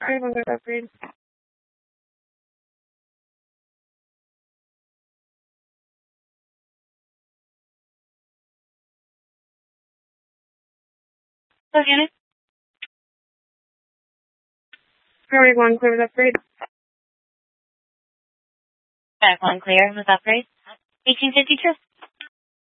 Everyone got upgrade. Hello, unit. Priority 1 clear with upgrade. Back 1 clear with upgrade. 1852.